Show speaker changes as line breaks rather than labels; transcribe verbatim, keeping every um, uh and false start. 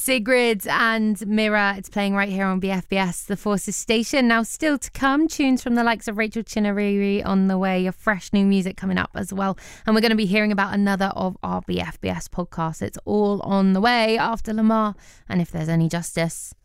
Sigrid and Mirror. It's playing right here on B F B S, The Forces Station. Now, still to come, tunes from the likes of Rachel Chinariri on the way. Your fresh new music coming up as well. And we're going to be hearing about another of our B F B S podcasts. It's all on the way after Lamar and If There's Any Justice.